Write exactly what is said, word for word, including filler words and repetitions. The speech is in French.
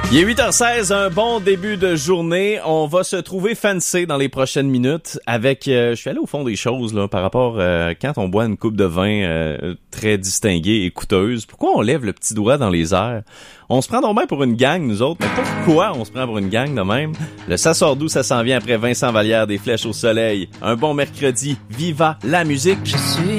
Il est huit heures seize, un bon début de journée. On va se trouver fancy dans les prochaines minutes avec... Euh, je suis allé au fond des choses là par rapport euh, quand on boit une coupe de vin euh, très distinguée et coûteuse. Pourquoi on lève le petit doigt dans les airs? On se prend donc bien pour une gang, nous autres. Mais pourquoi on se prend pour une gang de même? Le Ça sort d'où, ça s'en vient après Vincent Vallière, des Flèches au soleil. Un bon mercredi. Viva la musique! Je suis